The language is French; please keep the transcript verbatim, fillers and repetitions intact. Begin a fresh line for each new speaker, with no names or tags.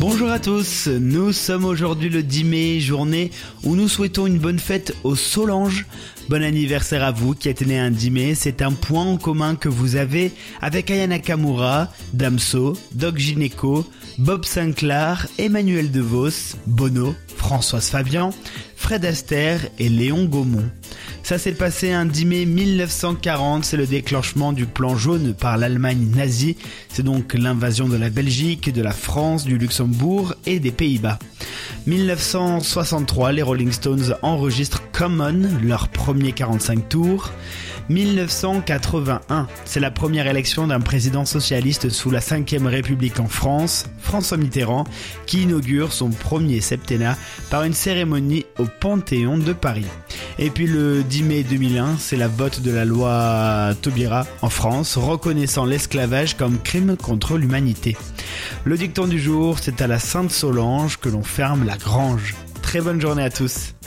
Bonjour à tous, nous sommes aujourd'hui le dix mai, journée où nous souhaitons une bonne fête aux Solange. Bon anniversaire à vous qui êtes né un dix mai, c'est un point en commun que vous avez avec Aya Nakamura, Damso, Doc Gineco, Bob Sinclair, Emmanuel DeVos, Bono, Françoise Fabian, Fred Astaire et Léon Gaumont. Ça s'est passé un dix mai mille neuf cent quarante, c'est le déclenchement du plan jaune par l'Allemagne nazie. C'est donc l'invasion de la Belgique, de la France, du Luxembourg et des Pays-Bas. mille neuf cent soixante-trois, les Rolling Stones enregistrent Common, leur premier quarante-cinq tours. mille neuf cent quatre-vingt-un, c'est la première élection d'un président socialiste sous la cinquième République en France, François Mitterrand, qui inaugure son premier septennat par une cérémonie au Panthéon de Paris. Et puis le dix mai deux mille un, c'est la vote de la loi Taubira en France, reconnaissant l'esclavage comme crime contre l'humanité. Le dicton du jour, c'est à la Sainte Solange que l'on ferme la grange. Très bonne journée à tous.